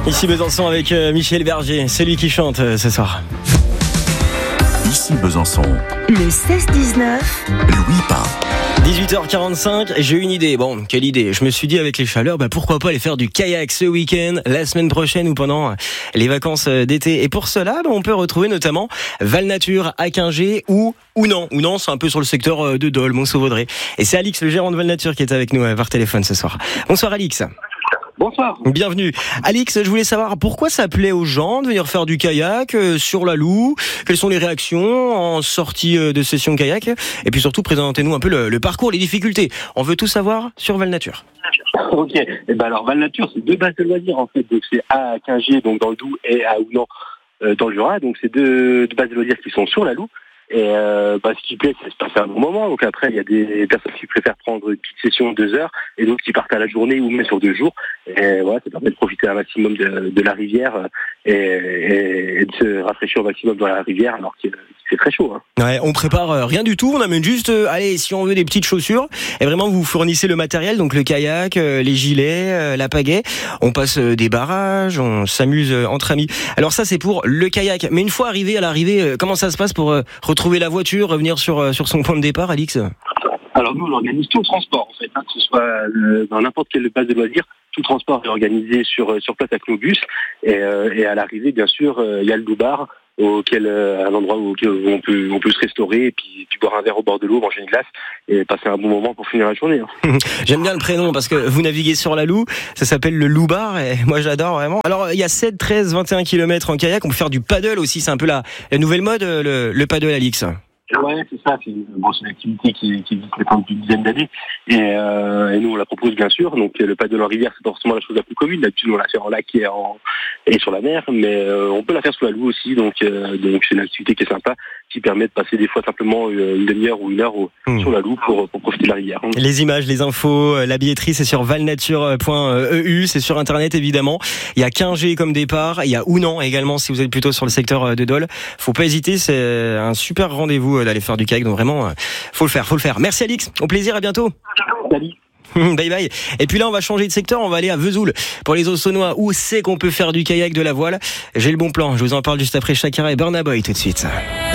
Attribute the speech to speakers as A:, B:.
A: Ici Besançon avec Michel Berger, c'est lui qui chante ce soir.
B: Ici Besançon.
C: Le 16-19.
B: Louis Pain.
A: 18h45, j'ai une idée. Bon, quelle idée? Je me suis dit avec les chaleurs, pourquoi pas aller faire du kayak ce week-end, la semaine prochaine ou pendant les vacances d'été. Et pour cela, on peut retrouver notamment Val-Nature à Quingey ou non. Ou non, c'est un peu sur le secteur de Dole, Mont-Sauvaudray. Et c'est Alix, le gérant de Val-Nature, qui est avec nous par téléphone ce soir. Bonsoir Alix.
D: Bonsoir.
A: Bienvenue. Alix, je voulais savoir pourquoi ça plaît aux gens de venir faire du kayak sur la Loue. Quelles sont les réactions en sortie de session kayak? Et puis surtout, présentez-nous un peu le parcours, les difficultés. On veut tout savoir sur Val-Nature.
D: Ok. Alors Val-Nature, c'est deux bases de loisirs en fait. Donc c'est à Quingey, donc dans le Doubs, et à Ounan, dans le Jura. Donc c'est deux bases de loisirs qui sont sur la Loue. Et ce qui plaît, c'est de se passer un bon moment. Donc après, il y a des personnes qui préfèrent prendre une petite session de 2 heures et d'autres qui partent à la journée ou même sur 2 jours. Et voilà, ça permet de profiter un maximum de la rivière et de se rafraîchir au maximum dans la rivière alors qu'il fait très chaud.
A: Ouais, on prépare rien du tout. On amène juste, si on veut des petites chaussures. Et vraiment, vous fournissez le matériel, donc le kayak, les gilets, la pagaie. On passe des barrages, on s'amuse entre amis. Alors ça, c'est pour le kayak. Mais une fois arrivé à l'arrivée, comment ça se passe pour retrouver la voiture, revenir sur son point de départ, Alix?
D: Alors nous, on organise tout le transport, en fait, que ce soit dans n'importe quelle base de loisirs. Tout le transport est organisé sur place avec nos bus. Et à l'arrivée, bien sûr, il y a le loubar, un endroit où on peut se restaurer et puis boire un verre au bord de l'eau, manger une glace et passer un bon moment pour finir la journée.
A: J'aime bien le prénom parce que vous naviguez sur la Loue, ça s'appelle le Loubar et moi j'adore vraiment. Alors il y a 7, 13, 21 km en kayak, on peut faire du paddle aussi, c'est un peu la nouvelle mode, le paddle, Alix.
D: Ouais, c'est ça. C'est une activité qui existe maintenant depuis une dizaine d'années. Et nous, on la propose bien sûr. Donc, le paddle en rivière, c'est pas forcément la chose la plus commune. D'habitude, on la fait en lac et sur la mer. Mais on peut la faire sur la Loue aussi. Donc c'est une activité qui est sympa, qui permet de passer des fois simplement une demi-heure ou une heure sur la Loue pour profiter de la rivière.
A: Les images, les infos, la billetterie, c'est sur valnature.eu. C'est sur Internet, évidemment. Il y a Quingey comme départ. Il y a Ounan également, si vous êtes plutôt sur le secteur de Dole. Faut pas hésiter. C'est un super rendez-vous d'aller faire du kayak, donc vraiment faut le faire. Merci Alix, au plaisir, à bientôt.
D: Salut.
A: Bye bye. Et puis là on va changer de secteur, on va aller à Vesoul pour les Auxonnois. Où c'est qu'on peut faire du kayak, de la voile? J'ai le bon plan, je vous en parle juste après Shakira et Burna Boy tout de suite.